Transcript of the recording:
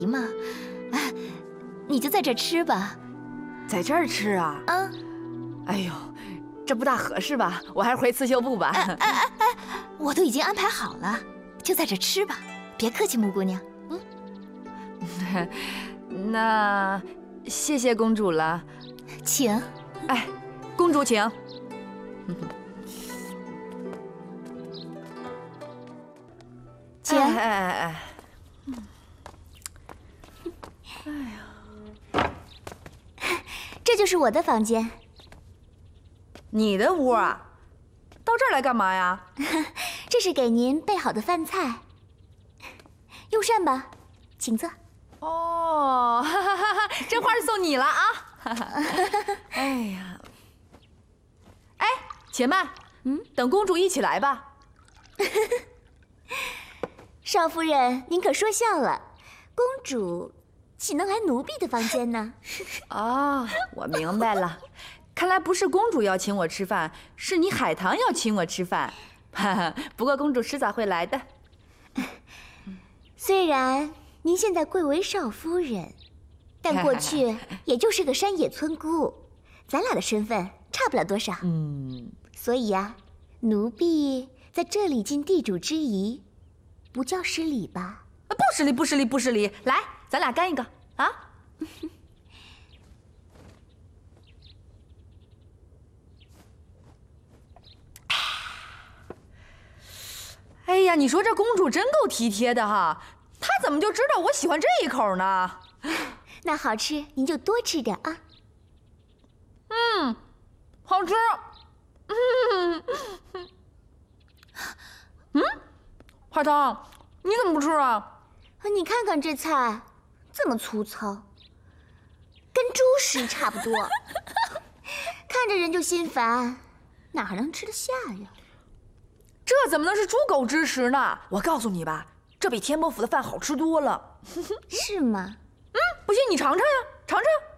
嘛，啊，你就在这吃吧。 在这儿吃啊？ 啊， 哎呦，这不大合适吧？我还是回刺绣部吧。 我都已经安排好了，就在这吃吧，别客气，木姑娘。 那谢谢公主了， 请。 哎，公主请。 请。 哎呀，这就是我的房间。 你的屋啊？到这儿来干嘛呀？ 这是给您备好的饭菜，用膳吧，请坐。 哦，这花是送你了啊！哎呀，哎，且慢，等公主一起来吧。 少夫人，您可说笑了，公主岂能来奴婢的房间呢？ 哦，我明白了，看来不是公主要请我吃饭，是你海棠要请我吃饭。不过公主迟早会来的。 虽然您现在贵为少夫人，但过去也就是个山野村姑，咱俩的身份差不了多少。所以呀，奴婢在这里尽地主之谊，不叫失礼吧？ 不失礼，不失礼，不失礼。来，咱俩干一个啊！哎呀，你说这公主真够体贴的哈，她怎么就知道我喜欢这一口呢？ 那好吃，您就多吃点啊。 好吃。海棠，你怎么不吃啊？ 你看看这菜，这么粗糙，跟猪食差不多，看着人就心烦，哪还能吃得下呀？ 这怎么能是猪狗之食呢？我告诉你吧，这比天魔府的饭好吃多了。 是吗？ 不信你尝尝呀，尝尝。